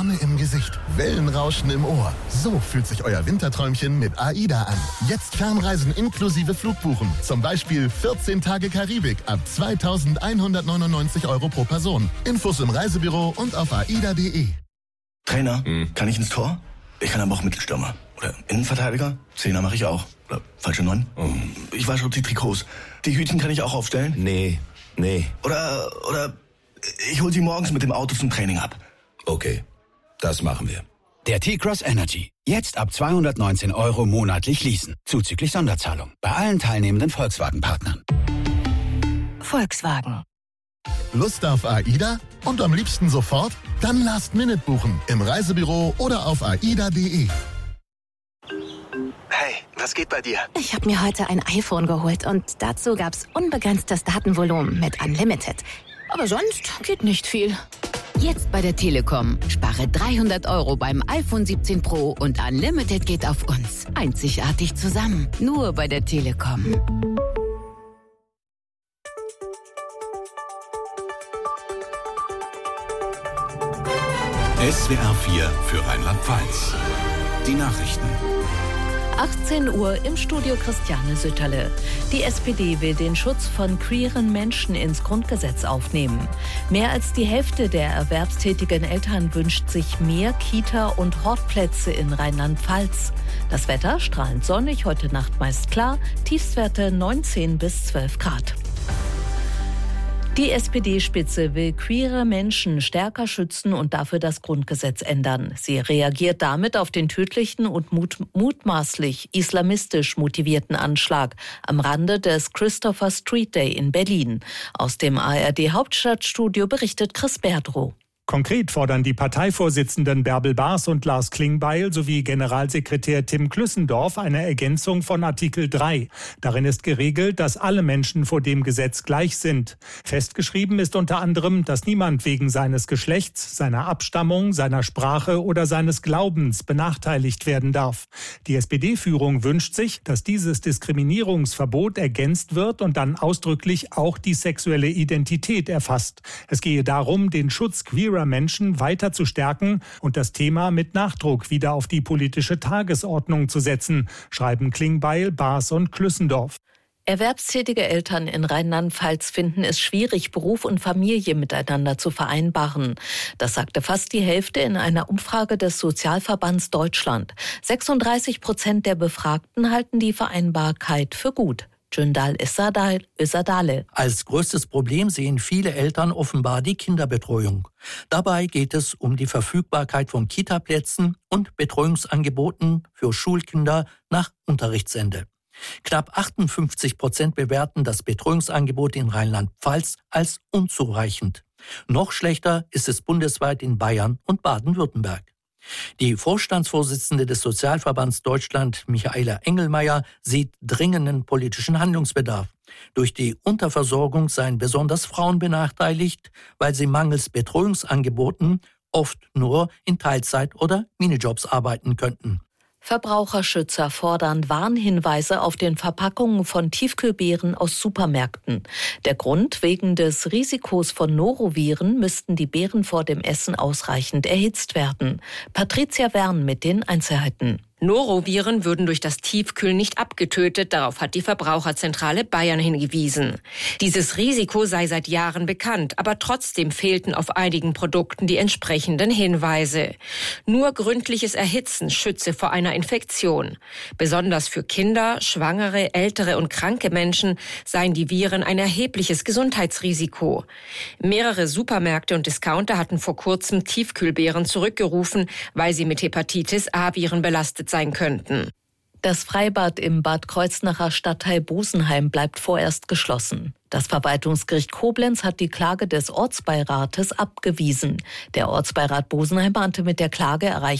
Sonne im Gesicht, Wellenrauschen im Ohr. So fühlt sich euer Winterträumchen mit AIDA an. Jetzt Fernreisen inklusive Flugbuchen. Zum Beispiel 14 Tage Karibik ab 2.199 € pro Person. Infos im Reisebüro und auf aida.de. Trainer, kann ich ins Tor? Ich kann aber auch Mittelstürmer. Oder Innenverteidiger? Zehner mache ich auch. Oder falsche 9? Ich wasche die Trikots. Die Hütchen kann ich auch aufstellen? Nee. Oder ich hol sie morgens mit dem Auto zum Training ab. Okay, das machen wir. Der T-Cross Energy. Jetzt ab 219 € monatlich leasen. Zuzüglich Sonderzahlung. Bei allen teilnehmenden Volkswagen-Partnern. Volkswagen. Lust auf AIDA? Und am liebsten sofort? Dann Last-Minute buchen. Im Reisebüro oder auf aida.de. Hey, was geht bei dir? Ich habe mir heute ein iPhone geholt und dazu gab's unbegrenztes Datenvolumen mit Unlimited. Aber sonst geht nicht viel. Jetzt bei der Telekom. Spare 300 € beim iPhone 17 Pro und Unlimited geht auf uns. Einzigartig zusammen. Nur bei der Telekom. SWR 4 für Rheinland-Pfalz. Die Nachrichten. 18 Uhr im Studio Christiane Sütterle. Die SPD will den Schutz von queeren Menschen ins Grundgesetz aufnehmen. Mehr als die Hälfte der erwerbstätigen Eltern wünscht sich mehr Kita- und Hortplätze in Rheinland-Pfalz. Das Wetter strahlend sonnig, heute Nacht meist klar, Tiefstwerte 19 bis 12 Grad. Die SPD-Spitze will queere Menschen stärker schützen und dafür das Grundgesetz ändern. Sie reagiert damit auf den tödlichen und mutmaßlich islamistisch motivierten Anschlag am Rande des Christopher Street Day in Berlin. Aus dem ARD-Hauptstadtstudio berichtet Chris Berdrow. Konkret fordern die Parteivorsitzenden Bärbel Baas und Lars Klingbeil sowie Generalsekretär Tim Klüssendorf eine Ergänzung von Artikel 3. Darin ist geregelt, dass alle Menschen vor dem Gesetz gleich sind. Festgeschrieben ist unter anderem, dass niemand wegen seines Geschlechts, seiner Abstammung, seiner Sprache oder seines Glaubens benachteiligt werden darf. Die SPD-Führung wünscht sich, dass dieses Diskriminierungsverbot ergänzt wird und dann ausdrücklich auch die sexuelle Identität erfasst. Es gehe darum, den Schutz queerer Menschen weiter zu stärken und das Thema mit Nachdruck wieder auf die politische Tagesordnung zu setzen, schreiben Klingbeil, Baas und Klüssendorf. Erwerbstätige Eltern in Rheinland-Pfalz finden es schwierig, Beruf und Familie miteinander zu vereinbaren. Das sagte fast die Hälfte in einer Umfrage des Sozialverbands Deutschland. 36% der Befragten halten die Vereinbarkeit für gut. Cündal Özdale. Als größtes Problem sehen viele Eltern offenbar die Kinderbetreuung. Dabei geht es um die Verfügbarkeit von Kitaplätzen und Betreuungsangeboten für Schulkinder nach Unterrichtsende. Knapp 58% bewerten das Betreuungsangebot in Rheinland-Pfalz als unzureichend. Noch schlechter ist es bundesweit in Bayern und Baden-Württemberg. Die Vorstandsvorsitzende des Sozialverbands Deutschland, Michaela Engelmeier, sieht dringenden politischen Handlungsbedarf. Durch die Unterversorgung seien besonders Frauen benachteiligt, weil sie mangels Betreuungsangeboten oft nur in Teilzeit oder Minijobs arbeiten könnten. Verbraucherschützer fordern Warnhinweise auf den Verpackungen von Tiefkühlbeeren aus Supermärkten. Der Grund: wegen des Risikos von Noroviren müssten die Beeren vor dem Essen ausreichend erhitzt werden. Patricia Wern mit den Einzelheiten. Noroviren würden durch das Tiefkühlen nicht abgetötet, darauf hat die Verbraucherzentrale Bayern hingewiesen. Dieses Risiko sei seit Jahren bekannt, aber trotzdem fehlten auf einigen Produkten die entsprechenden Hinweise. Nur gründliches Erhitzen schütze vor einer Infektion. Besonders für Kinder, Schwangere, ältere und kranke Menschen seien die Viren ein erhebliches Gesundheitsrisiko. Mehrere Supermärkte und Discounter hatten vor kurzem Tiefkühlbeeren zurückgerufen, weil sie mit Hepatitis A-Viren belastet sein könnten. Das Freibad im Bad Kreuznacher Stadtteil Bosenheim bleibt vorerst geschlossen. Das Verwaltungsgericht Koblenz hat die Klage des Ortsbeirates abgewiesen. Der Ortsbeirat Bosenheim mahnte mit der Klage erreichen